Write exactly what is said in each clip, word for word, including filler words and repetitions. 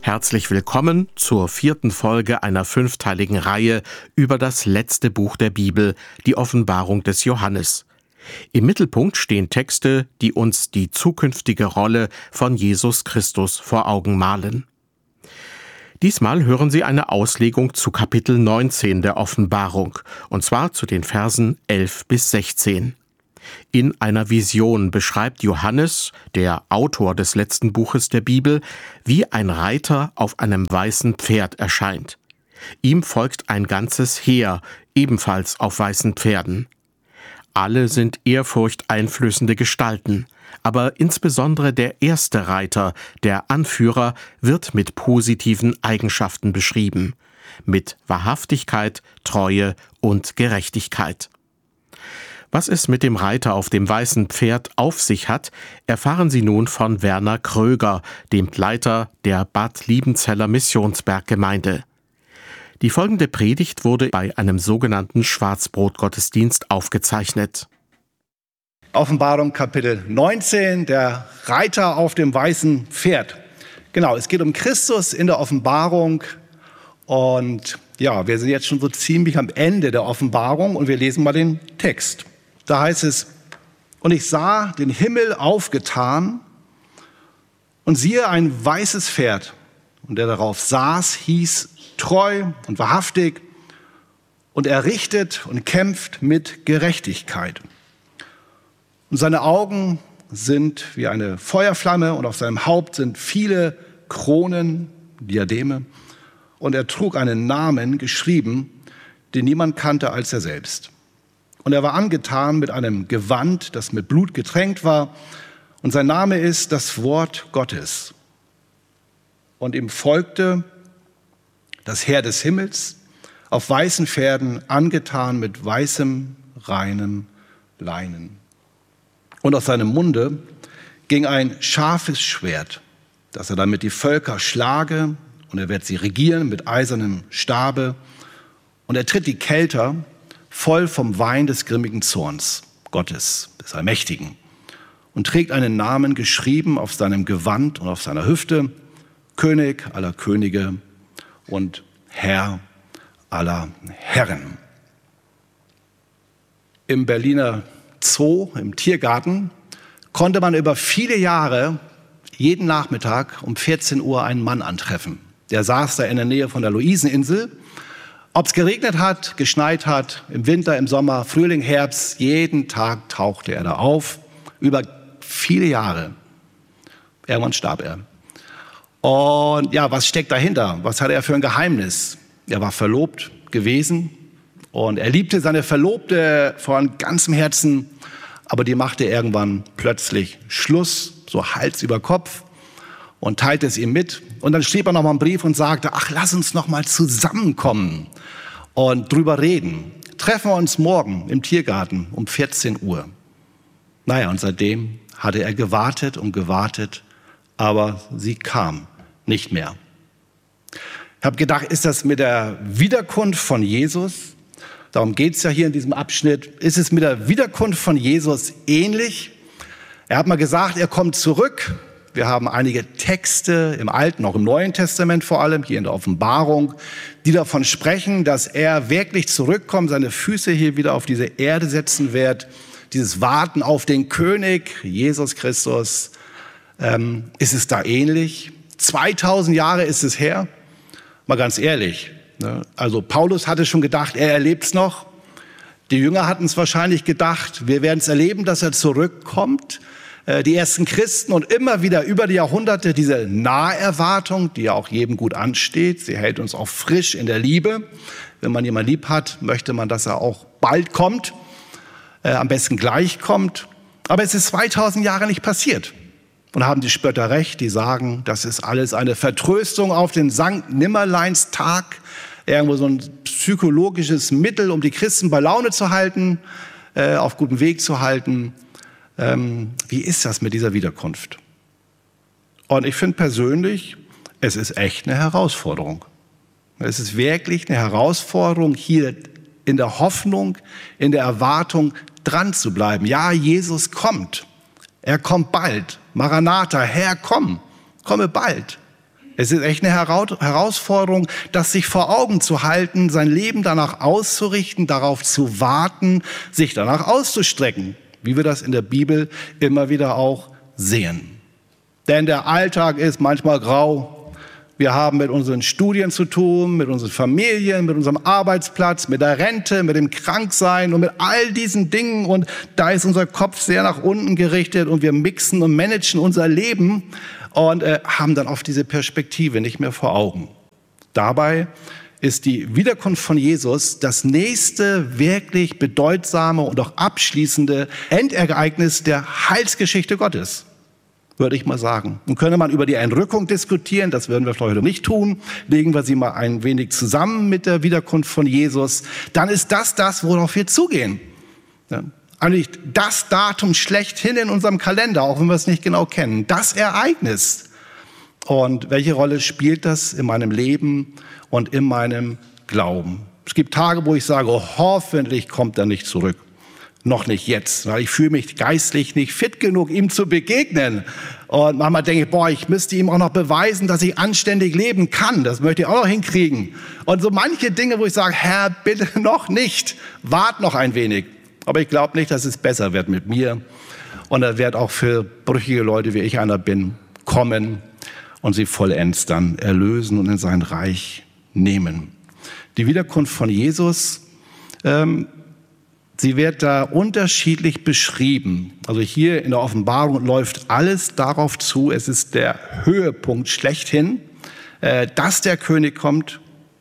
Herzlich willkommen zur vierten Folge einer fünfteiligen Reihe über das letzte Buch der Bibel, die Offenbarung des Johannes. Im Mittelpunkt stehen Texte, die uns die zukünftige Rolle von Jesus Christus vor Augen malen. Diesmal hören Sie eine Auslegung zu Kapitel neunzehn der Offenbarung, und zwar zu den Versen elf bis sechzehn. In einer Vision beschreibt Johannes, der Autor des letzten Buches der Bibel, wie ein Reiter auf einem weißen Pferd erscheint. Ihm folgt ein ganzes Heer, ebenfalls auf weißen Pferden. Alle sind ehrfurchteinflößende Gestalten, aber insbesondere der erste Reiter, der Anführer, wird mit positiven Eigenschaften beschrieben, mit Wahrhaftigkeit, Treue und Gerechtigkeit. Was es mit dem Reiter auf dem weißen Pferd auf sich hat, erfahren Sie nun von Werner Kröger, dem Leiter der Bad Liebenzeller Missionsberggemeinde. Die folgende Predigt wurde bei einem sogenannten Schwarzbrotgottesdienst aufgezeichnet. Offenbarung Kapitel neunzehn, der Reiter auf dem weißen Pferd. Genau, es geht um Christus in der Offenbarung und ja, wir sind jetzt schon so ziemlich am Ende der Offenbarung und wir lesen mal den Text. Da heißt es: Und ich sah den Himmel aufgetan und siehe ein weißes Pferd, und der darauf saß, hieß treu und wahrhaftig, und er richtet und kämpft mit Gerechtigkeit. Und seine Augen sind wie eine Feuerflamme, und auf seinem Haupt sind viele Kronen, Diademe, und er trug einen Namen geschrieben, den niemand kannte als er selbst. Und er war angetan mit einem Gewand, das mit Blut getränkt war. Und sein Name ist das Wort Gottes. Und ihm folgte das Heer des Himmels auf weißen Pferden, angetan mit weißem, reinem Leinen. Und aus seinem Munde ging ein scharfes Schwert, dass er damit die Völker schlage. Und er wird sie regieren mit eisernem Stabe. Und er tritt die Kelter voll vom Wein des grimmigen Zorns Gottes, des Allmächtigen, und trägt einen Namen geschrieben auf seinem Gewand und auf seiner Hüfte: König aller Könige und Herr aller Herren. Im Berliner Zoo, im Tiergarten, konnte man über viele Jahre jeden Nachmittag um vierzehn Uhr einen Mann antreffen. Der saß da in der Nähe von der Luiseninsel. Ob es geregnet hat, geschneit hat, im Winter, im Sommer, Frühling, Herbst, jeden Tag tauchte er da auf, über viele Jahre. Irgendwann starb er. Und ja, was steckt dahinter? Was hatte er für ein Geheimnis? Er war verlobt gewesen und er liebte seine Verlobte von ganzem Herzen, aber die machte irgendwann plötzlich Schluss, so Hals über Kopf, und teilte es ihm mit. Und dann schrieb er noch mal einen Brief und sagte: Ach, lass uns noch mal zusammenkommen und drüber reden. Treffen wir uns morgen im Tiergarten um vierzehn Uhr. Naja, und seitdem hatte er gewartet und gewartet, aber sie kam nicht mehr. Ich habe gedacht, ist das mit der Wiederkunft von Jesus, darum geht es ja hier in diesem Abschnitt, ist es mit der Wiederkunft von Jesus ähnlich? Er hat mal gesagt, er kommt zurück. Wir haben einige Texte im Alten, auch im Neuen Testament vor allem, hier in der Offenbarung, die davon sprechen, dass er wirklich zurückkommt, seine Füße hier wieder auf diese Erde setzen wird. Dieses Warten auf den König, Jesus Christus, ähm, ist es da ähnlich? zweitausend Jahre ist es her. Mal ganz ehrlich, ne? Also Paulus hatte schon gedacht, er erlebt es noch. Die Jünger hatten es wahrscheinlich gedacht, wir werden es erleben, dass er zurückkommt. Die ersten Christen und immer wieder über die Jahrhunderte diese Naherwartung, die ja auch jedem gut ansteht. Sie hält uns auch frisch in der Liebe. Wenn man jemanden lieb hat, möchte man, dass er auch bald kommt, äh, am besten gleich kommt. Aber es ist zweitausend Jahre nicht passiert. Und haben die Spötter recht, die sagen, das ist alles eine Vertröstung auf den Sankt Nimmerleinstag, irgendwo so ein psychologisches Mittel, um die Christen bei Laune zu halten, äh, auf gutem Weg zu halten. Ähm, wie ist das mit dieser Wiederkunft? Und ich finde persönlich, es ist echt eine Herausforderung. Es ist wirklich eine Herausforderung, hier in der Hoffnung, in der Erwartung dran zu bleiben. Ja, Jesus kommt. Er kommt bald. Maranatha, Herr, komm. Komme bald. Es ist echt eine Herausforderung, das sich vor Augen zu halten, sein Leben danach auszurichten, darauf zu warten, sich danach auszustrecken, wie wir das in der Bibel immer wieder auch sehen. Denn der Alltag ist manchmal grau. Wir haben mit unseren Studien zu tun, mit unseren Familien, mit unserem Arbeitsplatz, mit der Rente, mit dem Kranksein und mit all diesen Dingen. Und da ist unser Kopf sehr nach unten gerichtet und wir mixen und managen unser Leben und äh, haben dann oft diese Perspektive nicht mehr vor Augen. Dabei ist die Wiederkunft von Jesus das nächste wirklich bedeutsame und auch abschließende Endereignis der Heilsgeschichte Gottes, würde ich mal sagen. Und könnte man über die Entrückung diskutieren, das werden wir heute nicht tun, legen wir sie mal ein wenig zusammen mit der Wiederkunft von Jesus, dann ist das das, worauf wir zugehen. Ja, eigentlich das Datum schlechthin in unserem Kalender, auch wenn wir es nicht genau kennen, das Ereignis. Und welche Rolle spielt das in meinem Leben und in meinem Glauben? Es gibt Tage, wo ich sage, oh, hoffentlich kommt er nicht zurück. Noch nicht jetzt, weil ich fühle mich geistlich nicht fit genug, ihm zu begegnen. Und manchmal denke ich, boah, ich müsste ihm auch noch beweisen, dass ich anständig leben kann. Das möchte ich auch noch hinkriegen. Und so manche Dinge, wo ich sage, Herr, bitte noch nicht, wart noch ein wenig. Aber ich glaube nicht, dass es besser wird mit mir. Und er wird auch für brüchige Leute, wie ich einer bin, kommen und sie vollends dann erlösen und in sein Reich nehmen. Die Wiederkunft von Jesus, ähm, sie wird da unterschiedlich beschrieben. Also hier in der Offenbarung läuft alles darauf zu, es ist der Höhepunkt schlechthin, äh, dass der König kommt.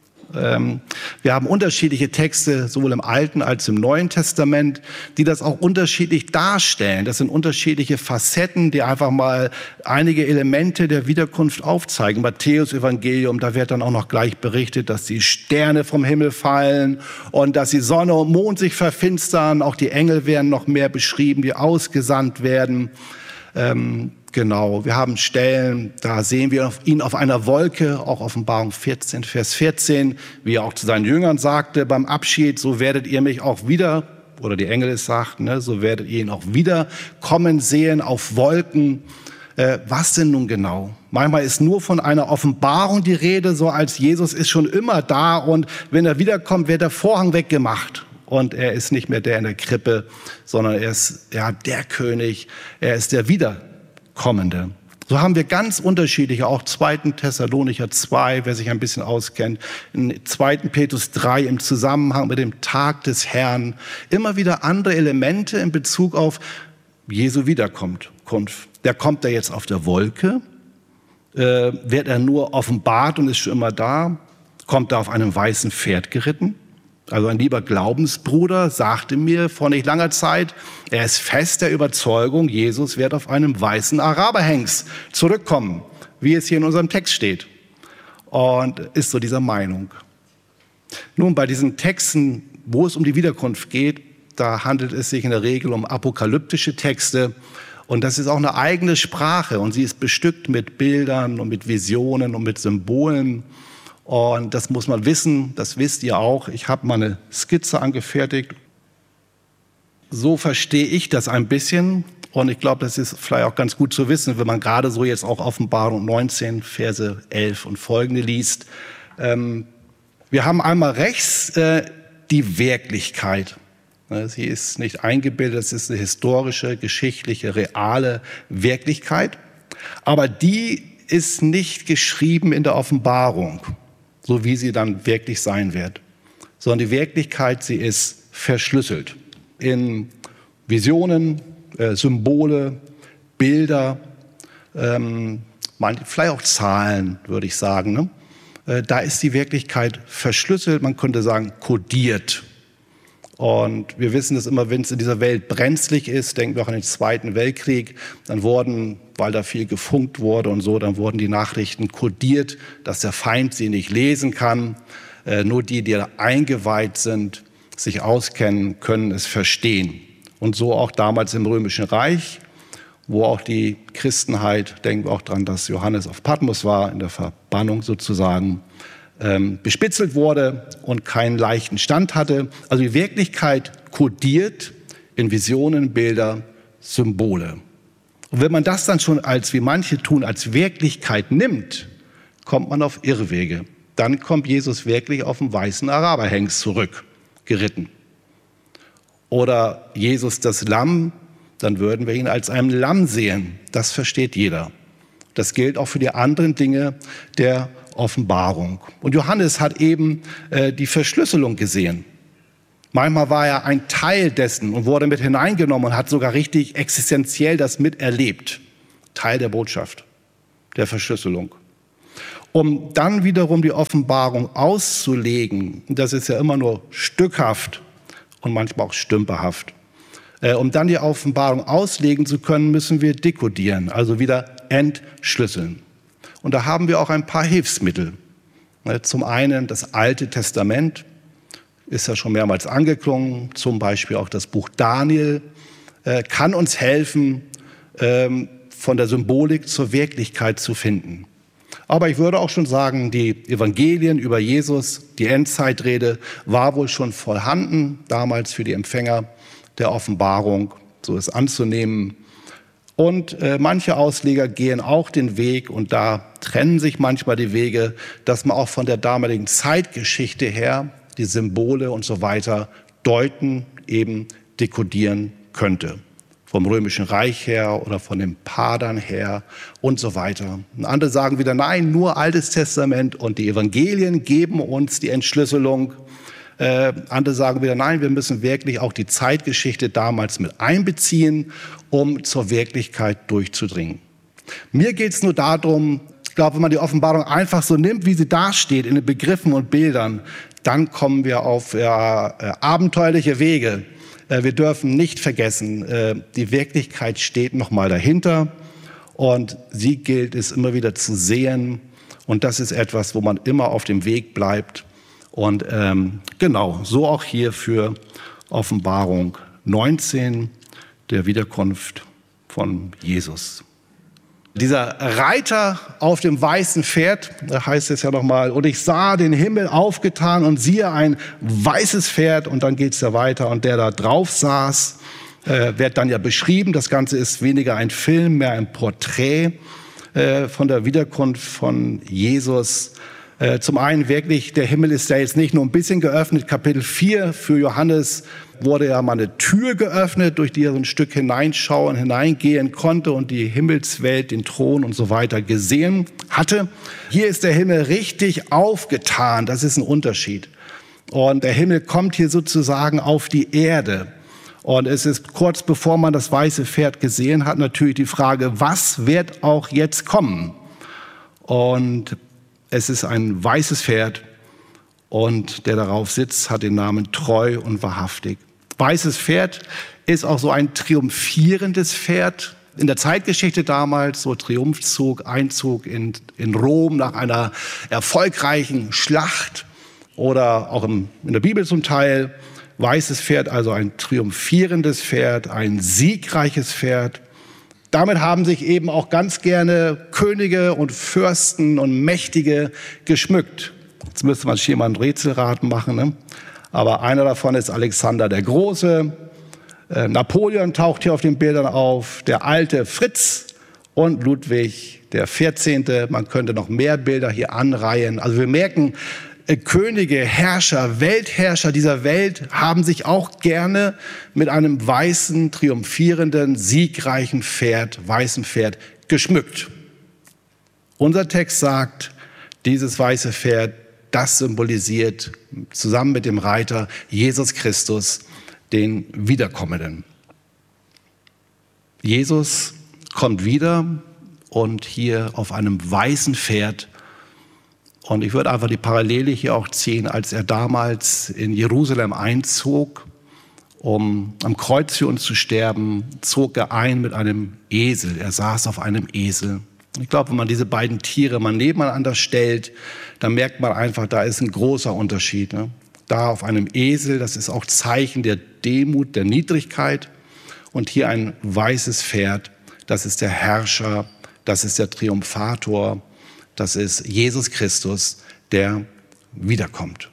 Ähm, wir haben unterschiedliche Texte, sowohl im Alten als im Neuen Testament, die das auch unterschiedlich darstellen. Das sind unterschiedliche Facetten, die einfach mal einige Elemente der Wiederkunft aufzeigen. Matthäus-Evangelium, da wird dann auch noch gleich berichtet, dass die Sterne vom Himmel fallen und dass die Sonne und Mond sich verfinstern. Auch die Engel werden noch mehr beschrieben, die ausgesandt werden. Ähm, Genau, wir haben Stellen, da sehen wir ihn auf einer Wolke, auch Offenbarung vierzehn, Vers vierzehn, wie er auch zu seinen Jüngern sagte beim Abschied, so werdet ihr mich auch wieder, oder die Engel es sagten, ne, so werdet ihr ihn auch wieder kommen sehen auf Wolken. Äh, was denn nun genau? Manchmal ist nur von einer Offenbarung die Rede, so als Jesus ist schon immer da und wenn er wiederkommt, wird der Vorhang weggemacht. Und er ist nicht mehr der in der Krippe, sondern er ist ja, der König, er ist der Wiederkommende. Kommende. So haben wir ganz unterschiedliche, auch zweiten Thessalonicher zwei, wer sich ein bisschen auskennt, in zweiten Petrus drei im Zusammenhang mit dem Tag des Herrn, immer wieder andere Elemente in Bezug auf Jesu Wiederkunft. Der kommt da jetzt auf der Wolke, äh, wird er nur offenbart und ist schon immer da, kommt er auf einem weißen Pferd geritten. Also ein lieber Glaubensbruder sagte mir vor nicht langer Zeit, er ist fest der Überzeugung, Jesus wird auf einem weißen Araberhengst zurückkommen, wie es hier in unserem Text steht. Und ist so dieser Meinung. Nun, bei diesen Texten, wo es um die Wiederkunft geht, da handelt es sich in der Regel um apokalyptische Texte. Und das ist auch eine eigene Sprache und sie ist bestückt mit Bildern und mit Visionen und mit Symbolen. Und das muss man wissen, das wisst ihr auch. Ich habe mal eine Skizze angefertigt. So verstehe ich das ein bisschen. Und ich glaube, das ist vielleicht auch ganz gut zu wissen, wenn man gerade so jetzt auch Offenbarung neunzehn, Verse elf und folgende liest. Ähm, wir haben einmal rechts äh, die Wirklichkeit. Sie ist nicht eingebildet, es ist eine historische, geschichtliche, reale Wirklichkeit. Aber die ist nicht geschrieben in der Offenbarung, so wie sie dann wirklich sein wird, sondern die Wirklichkeit, sie ist verschlüsselt in Visionen, äh, Symbole, Bilder, ähm, vielleicht auch Zahlen, würde ich sagen. Ne? Äh, da ist die Wirklichkeit verschlüsselt, man könnte sagen kodiert. Und wir wissen es immer, wenn es in dieser Welt brenzlig ist, denken wir auch an den Zweiten Weltkrieg, dann wurden, weil da viel gefunkt wurde und so, dann wurden die Nachrichten kodiert, dass der Feind sie nicht lesen kann. Äh, nur die, die eingeweiht sind, sich auskennen, können es verstehen. Und so auch damals im Römischen Reich, wo auch die Christenheit, denken wir auch daran, dass Johannes auf Patmos war, in der Verbannung sozusagen, ähm, bespitzelt wurde und keinen leichten Stand hatte. Also die Wirklichkeit kodiert in Visionen, Bilder, Symbole. Und wenn man das dann schon als, wie manche tun, als Wirklichkeit nimmt, kommt man auf Irrwege. Dann kommt Jesus wirklich auf dem weißen Araberhengst zurück, geritten. Oder Jesus das Lamm, dann würden wir ihn als einem Lamm sehen. Das versteht jeder. Das gilt auch für die anderen Dinge der Offenbarung. Und Johannes hat eben äh, die Verschlüsselung gesehen. Manchmal war er ein Teil dessen und wurde mit hineingenommen und hat sogar richtig existenziell das miterlebt. Teil der Botschaft, der Verschlüsselung. Um dann wiederum die Offenbarung auszulegen, das ist ja immer nur stückhaft und manchmal auch stümperhaft. Äh, um dann die Offenbarung auslegen zu können, müssen wir dekodieren, also wieder entschlüsseln. Und da haben wir auch ein paar Hilfsmittel. Äh, zum einen das Alte Testament, ist ja schon mehrmals angeklungen, zum Beispiel auch das Buch Daniel, äh, kann uns helfen, äh, von der Symbolik zur Wirklichkeit zu finden. Aber ich würde auch schon sagen, die Evangelien über Jesus, die Endzeitrede, war wohl schon vorhanden, damals für die Empfänger der Offenbarung, so ist anzunehmen. Und äh, manche Ausleger gehen auch den Weg, und da trennen sich manchmal die Wege, dass man auch von der damaligen Zeitgeschichte her die Symbole und so weiter deuten, eben dekodieren könnte. Vom Römischen Reich her oder von den Padern her und so weiter. Und andere sagen wieder, nein, nur Altes Testament und die Evangelien geben uns die Entschlüsselung. Äh, andere sagen wieder, nein, wir müssen wirklich auch die Zeitgeschichte damals mit einbeziehen, um zur Wirklichkeit durchzudringen. Mir geht es nur darum, ich glaube, wenn man die Offenbarung einfach so nimmt, wie sie dasteht, in den Begriffen und Bildern, dann kommen wir auf ja, äh, abenteuerliche Wege. Wir dürfen nicht vergessen, die Wirklichkeit steht noch mal dahinter und sie gilt es immer wieder zu sehen. Und das ist etwas, wo man immer auf dem Weg bleibt. Und ähm, genau, so auch hier für Offenbarung neunzehn, der Wiederkunft von Jesus. Dieser Reiter auf dem weißen Pferd, da heißt es ja nochmal, und ich sah den Himmel aufgetan und siehe ein weißes Pferd, und dann geht's ja weiter, und der da drauf saß, äh, wird dann ja beschrieben. Das Ganze ist weniger ein Film, mehr ein Porträt äh, von der Wiederkunft von Jesus. Äh, zum einen wirklich, der Himmel ist ja jetzt nicht nur ein bisschen geöffnet. Kapitel vier für Johannes wurde ja mal eine Tür geöffnet, durch die er so ein Stück hineinschauen, hineingehen konnte und die Himmelswelt, den Thron und so weiter gesehen hatte. Hier ist der Himmel richtig aufgetan. Das ist ein Unterschied. Und der Himmel kommt hier sozusagen auf die Erde. Und es ist kurz bevor man das weiße Pferd gesehen hat, natürlich die Frage, was wird auch jetzt kommen? Und es ist ein weißes Pferd, und der darauf sitzt, hat den Namen Treu und Wahrhaftig. Weißes Pferd ist auch so ein triumphierendes Pferd. In der Zeitgeschichte damals, so Triumphzug, Einzug in, in Rom nach einer erfolgreichen Schlacht oder auch im, in der Bibel zum Teil. Weißes Pferd, also ein triumphierendes Pferd, ein siegreiches Pferd. Damit haben sich eben auch ganz gerne Könige und Fürsten und Mächtige geschmückt. Jetzt müsste man hier mal ein Rätselraten machen, ne? Aber einer davon ist Alexander der Große. Äh, Napoleon taucht hier auf den Bildern auf, der alte Fritz und Ludwig der vierzehnte. Man könnte noch mehr Bilder hier anreihen. Also wir merken, äh, Könige, Herrscher, Weltherrscher dieser Welt haben sich auch gerne mit einem weißen, triumphierenden, siegreichen Pferd, weißen Pferd geschmückt. Unser Text sagt, dieses weiße Pferd, das symbolisiert zusammen mit dem Reiter Jesus Christus, den Wiederkommenden. Jesus kommt wieder und hier auf einem weißen Pferd. Und ich würde einfach die Parallele hier auch ziehen, als er damals in Jerusalem einzog, um am Kreuz für uns zu sterben, zog er ein mit einem Esel. Er saß auf einem Esel. Ich glaube, wenn man diese beiden Tiere mal nebeneinander stellt, dann merkt man einfach, da ist ein großer Unterschied. Ne? Da auf einem Esel, das ist auch Zeichen der Demut, der Niedrigkeit. Und hier ein weißes Pferd, das ist der Herrscher, das ist der Triumphator, das ist Jesus Christus, der wiederkommt.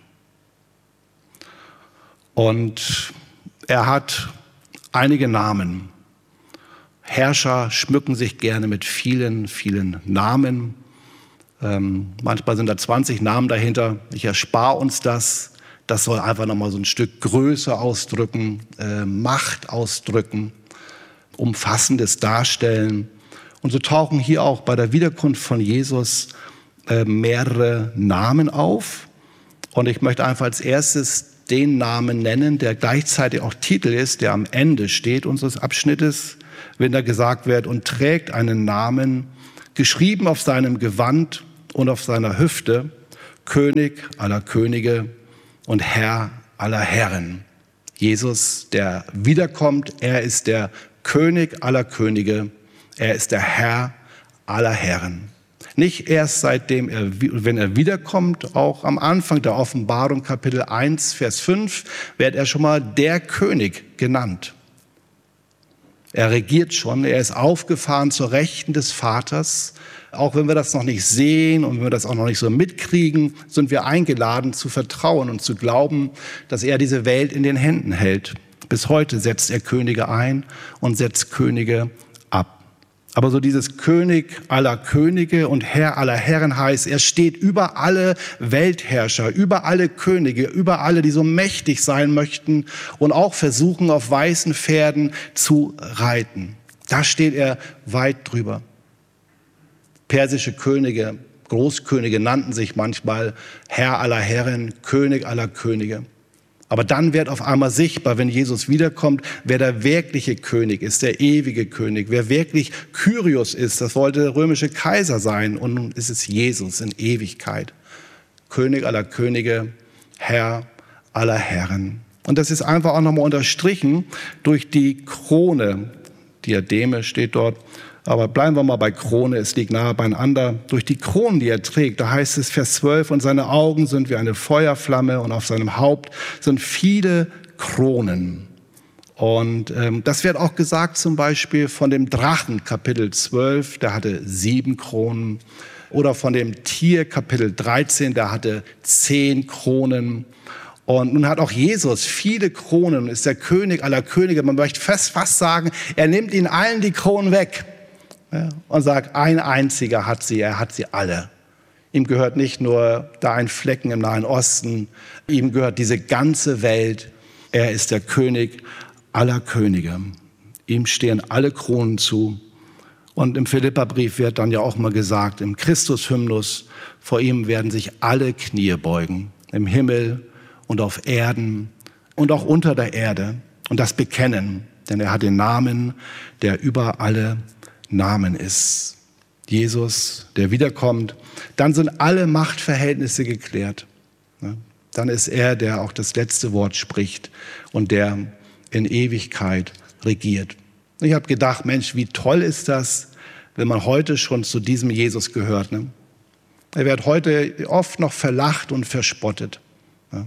Und er hat einige Namen. Herrscher schmücken sich gerne mit vielen, vielen Namen. Ähm, manchmal sind da zwanzig Namen dahinter. Ich erspare uns das. Das soll einfach nochmal so ein Stück Größe ausdrücken, äh, Macht ausdrücken, Umfassendes darstellen. Und so tauchen hier auch bei der Wiederkunft von Jesus äh, mehrere Namen auf. Und ich möchte einfach als erstes den Namen nennen, der gleichzeitig auch Titel ist, der am Ende steht unseres Abschnittes, wenn da gesagt wird, und trägt einen Namen, geschrieben auf seinem Gewand und auf seiner Hüfte, König aller Könige und Herr aller Herren. Jesus, der wiederkommt, er ist der König aller Könige, er ist der Herr aller Herren. Nicht erst seitdem er, wenn er wiederkommt, auch am Anfang der Offenbarung, Kapitel eins, Vers fünf, wird er schon mal der König genannt. Er regiert schon, er ist aufgefahren zur Rechten des Vaters. Auch wenn wir das noch nicht sehen und wenn wir das auch noch nicht so mitkriegen, sind wir eingeladen zu vertrauen und zu glauben, dass er diese Welt in den Händen hält. Bis heute setzt er Könige ein und setzt Könige ab. Aber so dieses König aller Könige und Herr aller Herren heißt, er steht über alle Weltherrscher, über alle Könige, über alle, die so mächtig sein möchten und auch versuchen, auf weißen Pferden zu reiten. Da steht er weit drüber. Persische Könige, Großkönige nannten sich manchmal Herr aller Herren, König aller Könige. Aber dann wird auf einmal sichtbar, wenn Jesus wiederkommt, wer der wirkliche König ist, der ewige König, wer wirklich Kyrios ist. Das wollte der römische Kaiser sein und nun ist es Jesus in Ewigkeit. König aller Könige, Herr aller Herren. Und das ist einfach auch nochmal unterstrichen durch die Krone. Diademe steht dort. Aber bleiben wir mal bei Krone, es liegt nahe beieinander. Durch die Kronen, die er trägt, da heißt es Vers zwölf, und seine Augen sind wie eine Feuerflamme und auf seinem Haupt sind viele Kronen. Und ähm, das wird auch gesagt zum Beispiel von dem Drachen, Kapitel zwölf, der hatte sieben Kronen. Oder von dem Tier, Kapitel dreizehn, der hatte zehn Kronen. Und nun hat auch Jesus viele Kronen und ist der König aller Könige. Man möchte fast, fast sagen, er nimmt ihnen allen die Kronen weg. Ja, und sagt, ein einziger hat sie, er hat sie alle. Ihm gehört nicht nur da ein Flecken im Nahen Osten, ihm gehört diese ganze Welt. Er ist der König aller Könige. Ihm stehen alle Kronen zu. Und im Philipperbrief wird dann ja auch mal gesagt, im Christus-Hymnus, vor ihm werden sich alle Knie beugen, im Himmel und auf Erden und auch unter der Erde und das bekennen, denn er hat den Namen, der über alle Namen ist. Jesus, der wiederkommt. Dann sind alle Machtverhältnisse geklärt. Dann ist er, der auch das letzte Wort spricht und der in Ewigkeit regiert. Ich habe gedacht, Mensch, wie toll ist das, wenn man heute schon zu diesem Jesus gehört. Ne? Er wird heute oft noch verlacht und verspottet. Ne?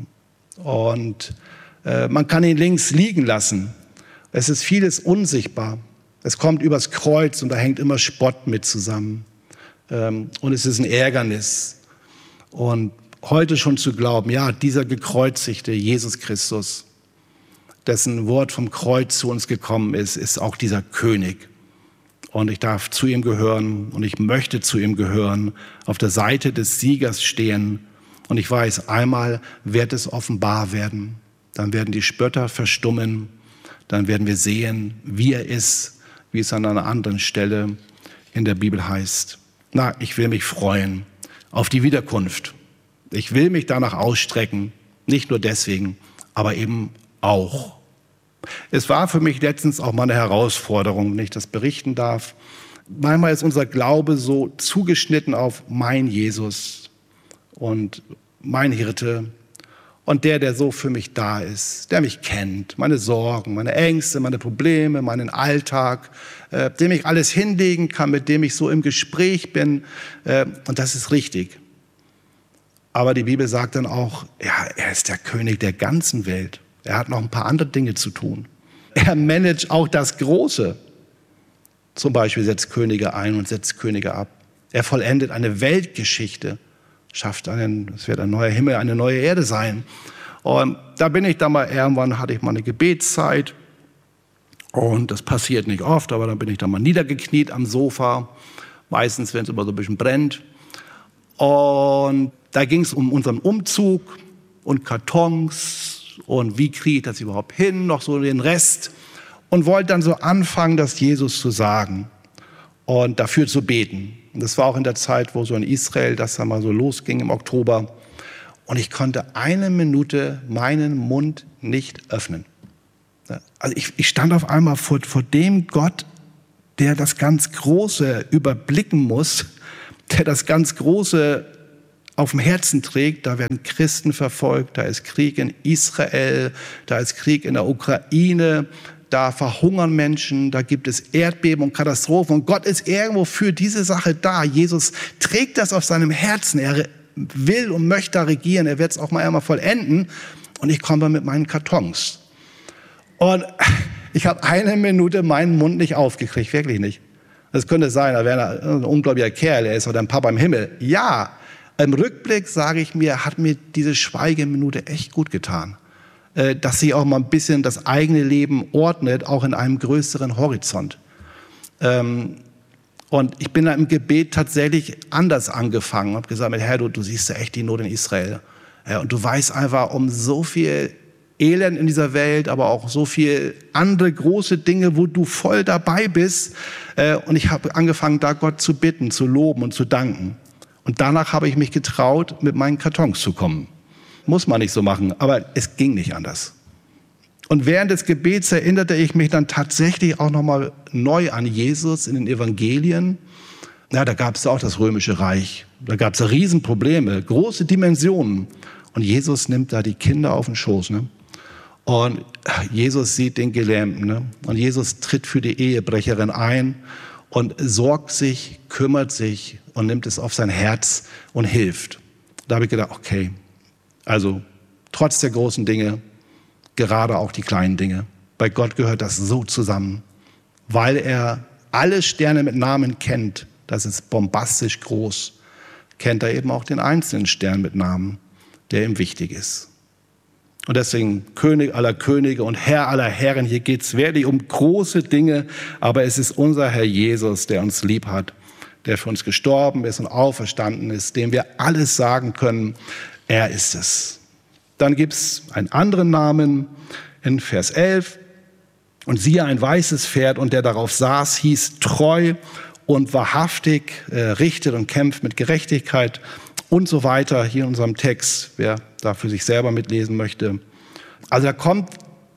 Und äh, man kann ihn links liegen lassen. Es ist vieles unsichtbar. Es kommt übers Kreuz und da hängt immer Spott mit zusammen. Ähm, und es ist ein Ärgernis. Und heute schon zu glauben, ja, dieser gekreuzigte Jesus Christus, dessen Wort vom Kreuz zu uns gekommen ist, ist auch dieser König. Und ich darf zu ihm gehören und ich möchte zu ihm gehören, auf der Seite des Siegers stehen. Und ich weiß, einmal wird es offenbar werden. Dann werden die Spötter verstummen. Dann werden wir sehen, wie er ist, wie es an einer anderen Stelle in der Bibel heißt. Na, ich will mich freuen auf die Wiederkunft. Ich will mich danach ausstrecken, nicht nur deswegen, aber eben auch. Es war für mich letztens auch mal eine Herausforderung, wenn ich das berichten darf. Manchmal ist unser Glaube so zugeschnitten auf mein Jesus und mein Hirte und der, der so für mich da ist, der mich kennt, meine Sorgen, meine Ängste, meine Probleme, meinen Alltag, äh, dem ich alles hinlegen kann, mit dem ich so im Gespräch bin. Äh, und das ist richtig. Aber die Bibel sagt dann auch, ja, er ist der König der ganzen Welt. Er hat noch ein paar andere Dinge zu tun. Er managt auch das Große. Zum Beispiel setzt Könige ein und setzt Könige ab. Er vollendet eine Weltgeschichte, schafft einen, es wird ein neuer Himmel, eine neue Erde sein. Und da bin ich dann mal, irgendwann hatte ich mal eine Gebetszeit. Und das passiert nicht oft, aber dann bin ich dann mal niedergekniet am Sofa. Meistens, wenn es immer so ein bisschen brennt. Und da ging es um unseren Umzug und Kartons und wie kriege ich das überhaupt hin, noch so den Rest. Und wollte dann so anfangen, das Jesus zu sagen und dafür zu beten. Und das war auch in der Zeit, wo so in Israel das dann mal so losging im Oktober. Und ich konnte eine Minute meinen Mund nicht öffnen. Also ich, ich stand auf einmal vor, vor dem Gott, der das ganz Große überblicken muss, der das ganz Große auf dem Herzen trägt. Da werden Christen verfolgt, da ist Krieg in Israel, da ist Krieg in der Ukraine, da verhungern Menschen, da gibt es Erdbeben und Katastrophen. Und Gott ist irgendwo für diese Sache da. Jesus trägt das auf seinem Herzen. Er will und möchte da regieren. Er wird es auch mal einmal vollenden. Und ich komme mit meinen Kartons. Und ich habe eine Minute meinen Mund nicht aufgekriegt, wirklich nicht. Das könnte sein, da wäre ein ungläubiger Kerl, er ist oder ein Papa im Himmel. Ja, im Rückblick sage ich mir, hat mir diese Schweigeminute echt gut getan. Dass sie auch mal ein bisschen das eigene Leben ordnet, auch in einem größeren Horizont. Und ich bin da im Gebet tatsächlich anders angefangen. Ich habe gesagt, Herr, du, du siehst ja echt die Not in Israel. Und du weißt einfach um so viel Elend in dieser Welt, aber auch so viel andere große Dinge, wo du voll dabei bist. Und ich habe angefangen, da Gott zu bitten, zu loben und zu danken. Und danach habe ich mich getraut, mit meinen Kartons zu kommen. Muss man nicht so machen, aber es ging nicht anders. Und während des Gebets erinnerte ich mich dann tatsächlich auch nochmal neu an Jesus in den Evangelien. Ja, da gab es auch das Römische Reich. Da gab es Riesenprobleme, große Dimensionen. Und Jesus nimmt da die Kinder auf den Schoß. Ne? Und Jesus sieht den Gelähmten. Ne? Und Jesus tritt für die Ehebrecherin ein und sorgt sich, kümmert sich und nimmt es auf sein Herz und hilft. Da habe ich gedacht, okay, also trotz der großen Dinge, gerade auch die kleinen Dinge. Bei Gott gehört das so zusammen, weil er alle Sterne mit Namen kennt. Das ist bombastisch groß. Kennt er eben auch den einzelnen Stern mit Namen, der ihm wichtig ist. Und deswegen König aller Könige und Herr aller Herren, hier geht es wirklich um große Dinge, aber es ist unser Herr Jesus, der uns lieb hat, der für uns gestorben ist und auferstanden ist, dem wir alles sagen können, er ist es. Dann gibt es einen anderen Namen in Vers elf. Und siehe, ein weißes Pferd, und der darauf saß, hieß treu und wahrhaftig, äh, richtet und kämpft mit Gerechtigkeit und so weiter. Hier in unserem Text, wer da für sich selber mitlesen möchte. Also da kommt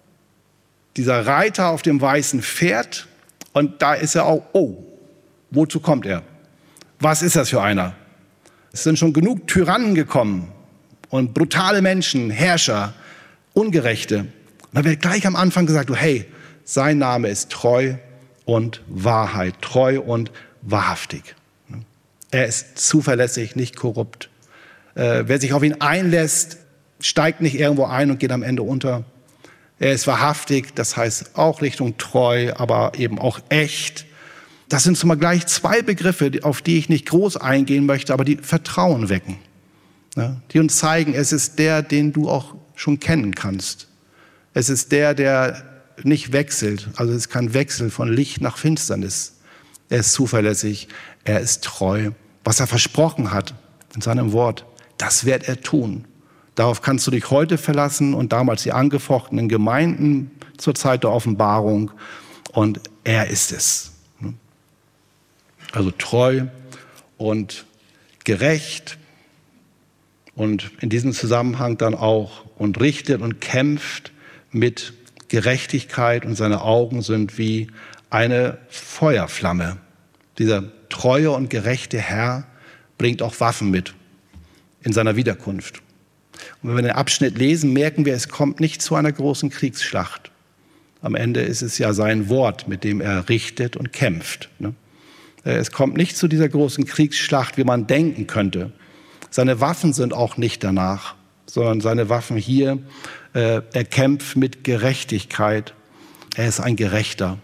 dieser Reiter auf dem weißen Pferd und da ist er auch, oh, wozu kommt er? Was ist das für einer? Es sind schon genug Tyrannen gekommen. Und brutale Menschen, Herrscher, Ungerechte. Und da wird gleich am Anfang gesagt, hey, sein Name ist treu und Wahrheit, treu und wahrhaftig. Er ist zuverlässig, nicht korrupt. Äh, wer sich auf ihn einlässt, steigt nicht irgendwo ein und geht am Ende unter. Er ist wahrhaftig, das heißt auch Richtung treu, aber eben auch echt. Das sind schon mal gleich zwei Begriffe, auf die ich nicht groß eingehen möchte, aber die Vertrauen wecken. Die uns zeigen, es ist der, den du auch schon kennen kannst. Es ist der, der nicht wechselt. Also es ist kein Wechsel von Licht nach Finsternis. Er ist zuverlässig, er ist treu. Was er versprochen hat in seinem Wort, das wird er tun. Darauf kannst du dich heute verlassen und damals die angefochtenen Gemeinden zur Zeit der Offenbarung. Und er ist es. Also treu und gerecht. Und in diesem Zusammenhang dann auch und richtet und kämpft mit Gerechtigkeit und seine Augen sind wie eine Feuerflamme. Dieser treue und gerechte Herr bringt auch Waffen mit in seiner Wiederkunft. Und wenn wir den Abschnitt lesen, merken wir, es kommt nicht zu einer großen Kriegsschlacht. Am Ende ist es ja sein Wort, mit dem er richtet und kämpft. Es kommt nicht zu dieser großen Kriegsschlacht, wie man denken könnte. Seine Waffen sind auch nicht danach, sondern seine Waffen hier, äh, er kämpft mit Gerechtigkeit. Er ist ein Gerechter.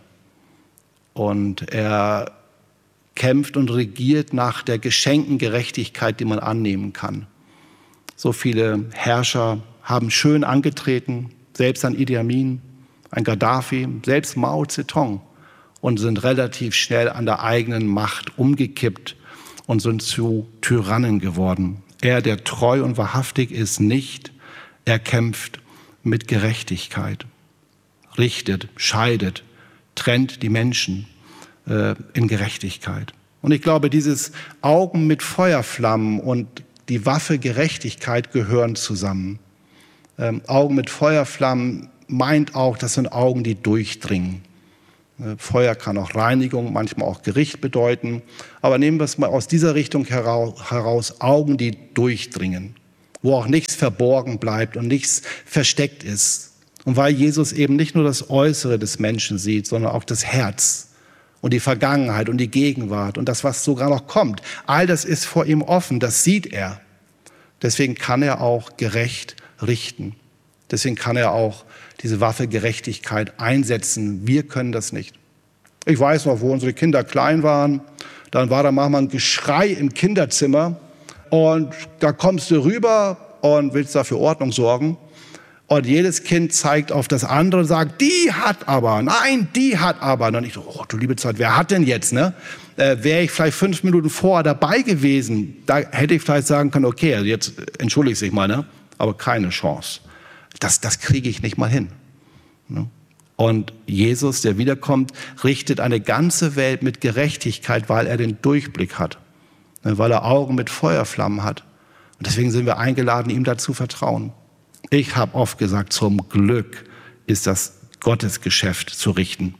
Und er kämpft und regiert nach der geschenkten Gerechtigkeit, die man annehmen kann. So viele Herrscher haben schön angetreten, selbst ein Idi Amin, ein Gaddafi, selbst Mao Zedong und sind relativ schnell an der eigenen Macht umgekippt und sind zu Tyrannen geworden. Er, der treu und wahrhaftig ist, nicht. Er kämpft mit Gerechtigkeit, richtet, scheidet, trennt die Menschen äh, in Gerechtigkeit. Und ich glaube, dieses Augen mit Feuerflammen und die Waffe Gerechtigkeit gehören zusammen. Ähm, Augen mit Feuerflammen meint auch, das sind Augen, die durchdringen. Äh, Feuer kann auch Reinigung, manchmal auch Gericht bedeuten. Aber nehmen wir es mal aus dieser Richtung heraus, heraus Augen, die durchdringen, wo auch nichts verborgen bleibt und nichts versteckt ist. Und weil Jesus eben nicht nur das Äußere des Menschen sieht, sondern auch das Herz und die Vergangenheit und die Gegenwart und das, was sogar noch kommt. All das ist vor ihm offen, das sieht er. Deswegen kann er auch gerecht richten. Deswegen kann er auch diese Waffe Gerechtigkeit einsetzen. Wir können das nicht. Ich weiß noch, wo unsere Kinder klein waren, dann war da manchmal ein Geschrei im Kinderzimmer und da kommst du rüber und willst da für Ordnung sorgen. Und jedes Kind zeigt auf das andere und sagt, die hat aber, nein, die hat aber. Und ich so, oh du liebe Zeit, wer hat denn jetzt, ne? Äh, wäre ich vielleicht fünf Minuten vorher dabei gewesen, da hätte ich vielleicht sagen können, okay, also jetzt entschuldige ich mal, ne? Aber keine Chance. Das, das kriege ich nicht mal hin. Ne? Und Jesus, der wiederkommt, richtet eine ganze Welt mit Gerechtigkeit, weil er den Durchblick hat, ne? Weil er Augen mit Feuerflammen hat. Und deswegen sind wir eingeladen, ihm dazu vertrauen. Ich habe oft gesagt, zum Glück ist das Gottes Geschäft zu richten.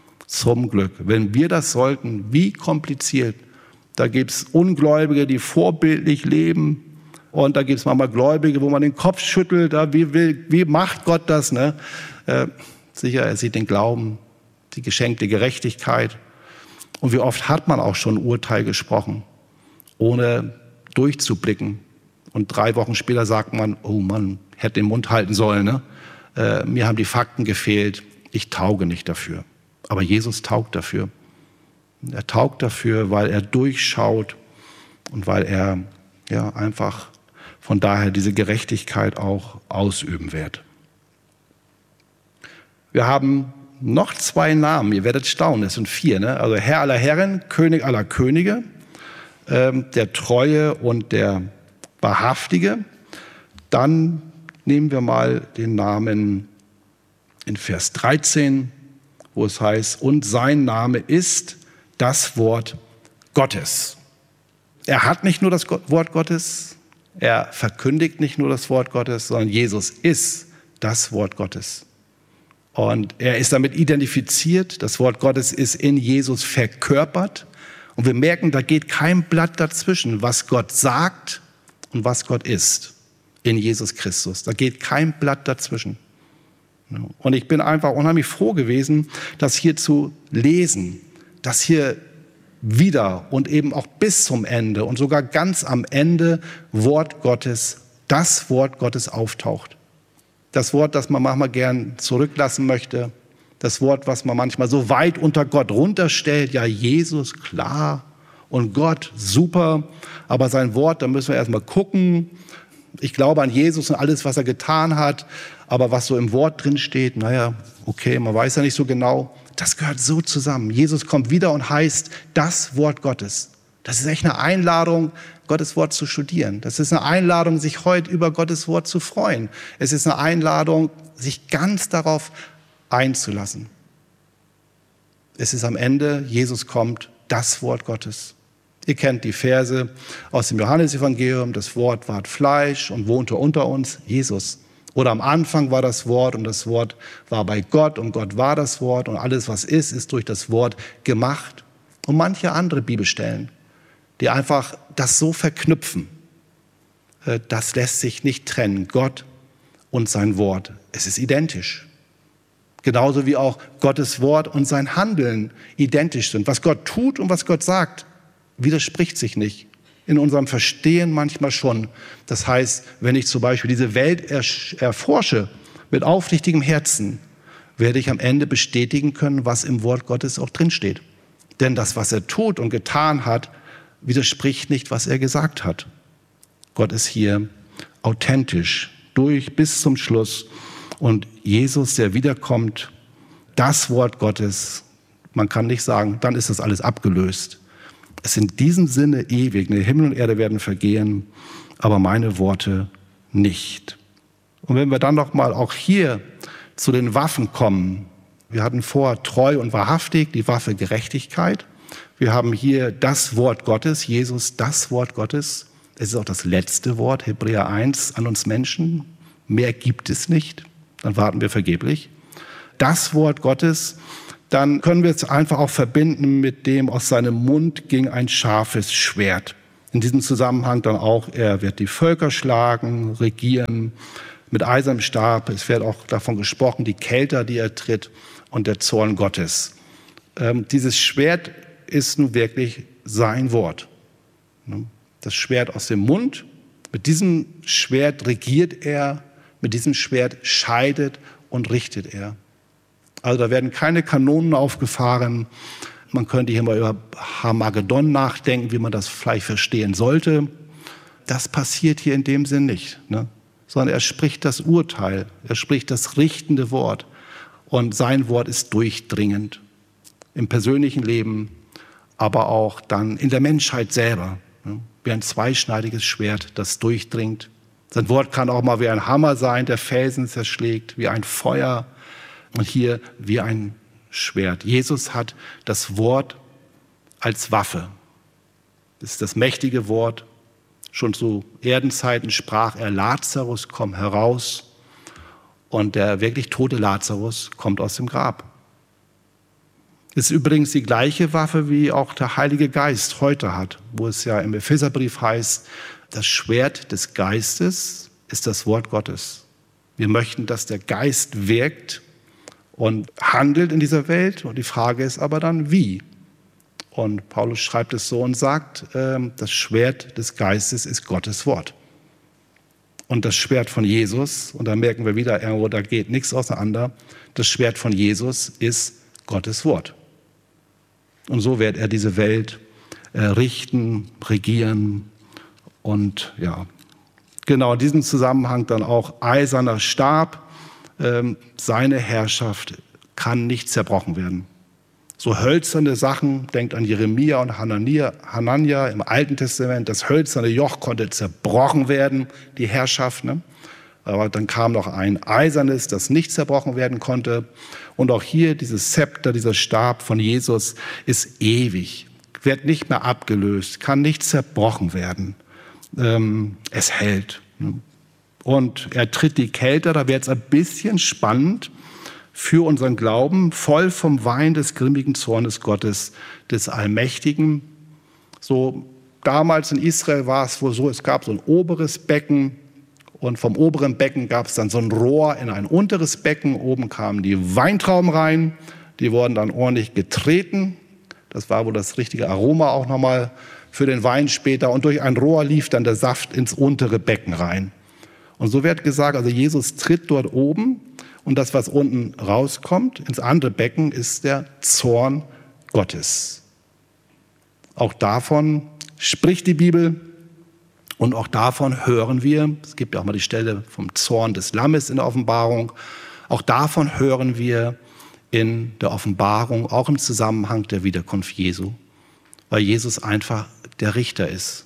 Zum Glück. Wenn wir das sollten, wie kompliziert. Da gibt es Ungläubige, die vorbildlich leben. Und da gibt es manchmal Gläubige, wo man den Kopf schüttelt. Wie, will, wie macht Gott das? Ne? Äh, sicher, er sieht den Glauben, die geschenkte Gerechtigkeit. Und wie oft hat man auch schon Urteil gesprochen, ohne durchzublicken. Und drei Wochen später sagt man, oh Mann, hätte den Mund halten sollen. Ne? Äh, mir haben die Fakten gefehlt. Ich tauge nicht dafür. Aber Jesus taugt dafür. Er taugt dafür, weil er durchschaut und weil er ja einfach von daher diese Gerechtigkeit auch ausüben wird. Wir haben noch zwei Namen. Ihr werdet staunen, es sind vier. Ne? Also Herr aller Herren, König aller Könige, ähm, der Treue und der Wahrhaftige. Dann nehmen wir mal den Namen in Vers dreizehn, wo es heißt, und sein Name ist das Wort Gottes. Er hat nicht nur das Wort Gottes, er verkündigt nicht nur das Wort Gottes, sondern Jesus ist das Wort Gottes. Und er ist damit identifiziert, das Wort Gottes ist in Jesus verkörpert. Und wir merken, da geht kein Blatt dazwischen, was Gott sagt und was Gott ist in Jesus Christus. Da geht kein Blatt dazwischen. Und ich bin einfach unheimlich froh gewesen, das hier zu lesen, das hier wieder und eben auch bis zum Ende und sogar ganz am Ende Wort Gottes, das Wort Gottes auftaucht. Das Wort, das man manchmal gern zurücklassen möchte, das Wort, was man manchmal so weit unter Gott runterstellt, ja Jesus, klar, und Gott, super, aber sein Wort, da müssen wir erstmal gucken. Ich glaube an Jesus und alles, was er getan hat, aber was so im Wort drin steht, naja, okay, man weiß ja nicht so genau. Das gehört so zusammen. Jesus kommt wieder und heißt das Wort Gottes. Das ist echt eine Einladung, Gottes Wort zu studieren. Das ist eine Einladung, sich heute über Gottes Wort zu freuen. Es ist eine Einladung, sich ganz darauf einzulassen. Es ist am Ende, Jesus kommt, das Wort Gottes. Ihr kennt die Verse aus dem Johannesevangelium, das Wort ward Fleisch und wohnte unter uns, Jesus. Oder am Anfang war das Wort und das Wort war bei Gott und Gott war das Wort und alles, was ist, ist durch das Wort gemacht. Und manche andere Bibelstellen, die einfach das so verknüpfen, das lässt sich nicht trennen, Gott und sein Wort. Es ist identisch. Genauso wie auch Gottes Wort und sein Handeln identisch sind. Was Gott tut und was Gott sagt, widerspricht sich nicht. In unserem Verstehen manchmal schon. Das heißt, wenn ich zum Beispiel diese Welt erforsche mit aufrichtigem Herzen, werde ich am Ende bestätigen können, was im Wort Gottes auch drinsteht. Denn das, was er tut und getan hat, widerspricht nicht, was er gesagt hat. Gott ist hier authentisch, durch bis zum Schluss. Und Jesus, der wiederkommt, das Wort Gottes, man kann nicht sagen, dann ist das alles abgelöst. ist in diesem Sinne ewig. Der Himmel und Erde werden vergehen, aber meine Worte nicht. Und wenn wir dann noch mal auch hier zu den Waffen kommen. Wir hatten vor treu und wahrhaftig, die Waffe Gerechtigkeit. Wir haben hier das Wort Gottes, Jesus, das Wort Gottes. Es ist auch das letzte Wort, Hebräer eins, an uns Menschen. Mehr gibt es nicht. Dann warten wir vergeblich. Das Wort Gottes, dann können wir es einfach auch verbinden mit dem, aus seinem Mund ging ein scharfes Schwert. In diesem Zusammenhang dann auch, er wird die Völker schlagen, regieren mit eisernem Stab. Es wird auch davon gesprochen, die Kelter, die er tritt und der Zorn Gottes. Ähm, dieses Schwert ist nun wirklich sein Wort. Das Schwert aus dem Mund. Mit diesem Schwert regiert er, mit diesem Schwert scheidet und richtet er. Also da werden keine Kanonen aufgefahren. Man könnte hier mal über Harmagedon nachdenken, wie man das vielleicht verstehen sollte. Das passiert hier in dem Sinn nicht, ne? Sondern er spricht das Urteil, er spricht das richtende Wort. Und sein Wort ist durchdringend im persönlichen Leben, aber auch dann in der Menschheit selber. Ne? Wie ein zweischneidiges Schwert, das durchdringt. Sein Wort kann auch mal wie ein Hammer sein, der Felsen zerschlägt, wie ein Feuer. Und hier wie ein Schwert. Jesus hat das Wort als Waffe. Das ist das mächtige Wort. Schon zu Erdenzeiten sprach er, Lazarus, komm heraus. Und der wirklich tote Lazarus kommt aus dem Grab. Das ist übrigens die gleiche Waffe, wie auch der Heilige Geist heute hat, wo es ja im Epheserbrief heißt, das Schwert des Geistes ist das Wort Gottes. Wir möchten, dass der Geist wirkt und handelt in dieser Welt. Und die Frage ist aber dann, wie? Und Paulus schreibt es so und sagt, das Schwert des Geistes ist Gottes Wort. Und das Schwert von Jesus, und da merken wir wieder, irgendwo, da geht nichts auseinander, das Schwert von Jesus ist Gottes Wort. Und so wird er diese Welt richten, regieren und ja, genau in diesem Zusammenhang dann auch eiserner Stab. Seine Herrschaft kann nicht zerbrochen werden. So hölzerne Sachen, denkt an Jeremia und Hanania, Hanania im Alten Testament, das hölzerne Joch konnte zerbrochen werden, die Herrschaft. Ne? Aber dann kam noch ein eisernes, das nicht zerbrochen werden konnte. Und auch hier dieses Zepter, dieser Stab von Jesus ist ewig, wird nicht mehr abgelöst, kann nicht zerbrochen werden. Ähm, es hält. Ne? Und er tritt die Kelter, da wird es ein bisschen spannend für unseren Glauben, voll vom Wein des grimmigen Zornes Gottes, des Allmächtigen. So damals in Israel war es wohl so, es gab so ein oberes Becken und vom oberen Becken gab es dann so ein Rohr in ein unteres Becken. Oben kamen die Weintrauben rein, die wurden dann ordentlich getreten. Das war wohl das richtige Aroma auch nochmal für den Wein später. Und durch ein Rohr lief dann der Saft ins untere Becken rein. Und so wird gesagt, also Jesus tritt dort oben und das, was unten rauskommt, ins andere Becken, ist der Zorn Gottes. Auch davon spricht die Bibel und auch davon hören wir. Es gibt ja auch mal die Stelle vom Zorn des Lammes in der Offenbarung. Auch davon hören wir in der Offenbarung, auch im Zusammenhang der Wiederkunft Jesu, weil Jesus einfach der Richter ist.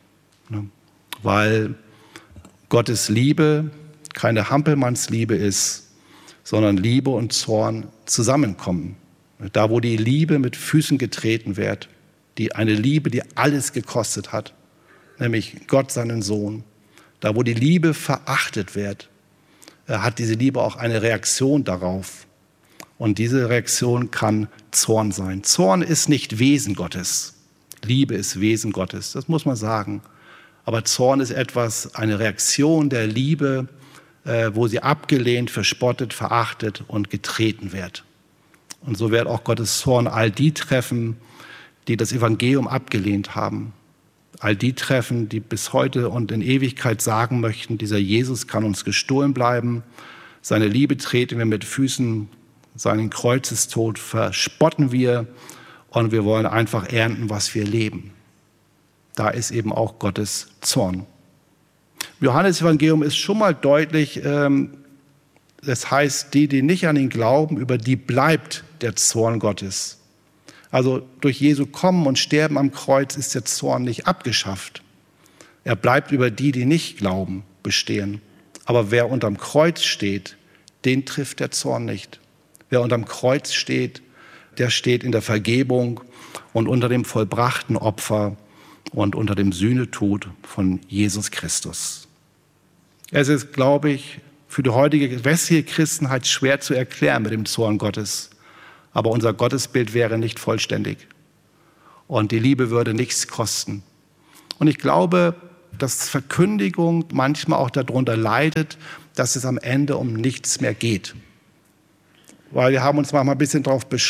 Weil Gottes Liebe keine Hampelmannsliebe ist, sondern Liebe und Zorn zusammenkommen. Da, wo die Liebe mit Füßen getreten wird, die eine Liebe, die alles gekostet hat, nämlich Gott seinen Sohn. Da, wo die Liebe verachtet wird, hat diese Liebe auch eine Reaktion darauf. Und diese Reaktion kann Zorn sein. Zorn ist nicht Wesen Gottes. Liebe ist Wesen Gottes, das muss man sagen. Aber Zorn ist etwas, eine Reaktion der Liebe, äh, wo sie abgelehnt, verspottet, verachtet und getreten wird. Und so wird auch Gottes Zorn all die treffen, die das Evangelium abgelehnt haben. All die treffen, die bis heute und in Ewigkeit sagen möchten, dieser Jesus kann uns gestohlen bleiben. Seine Liebe treten wir mit Füßen, seinen Kreuzestod verspotten wir und wir wollen einfach ernten, was wir leben. Da ist eben auch Gottes Zorn. Im Johannesevangelium ist schon mal deutlich, ähm, das heißt, die, die nicht an ihn glauben, über die bleibt der Zorn Gottes. Also durch Jesu Kommen und Sterben am Kreuz ist der Zorn nicht abgeschafft. Er bleibt über die, die nicht glauben, bestehen. Aber wer unterm Kreuz steht, den trifft der Zorn nicht. Wer unterm Kreuz steht, der steht in der Vergebung und unter dem vollbrachten Opfer und unter dem Sühnetod von Jesus Christus. Es ist, glaube ich, für die heutige westliche Christenheit schwer zu erklären mit dem Zorn Gottes. Aber unser Gottesbild wäre nicht vollständig. Und die Liebe würde nichts kosten. Und ich glaube, dass Verkündigung manchmal auch darunter leidet, dass es am Ende um nichts mehr geht. Weil wir haben uns manchmal ein bisschen darauf beschränkt,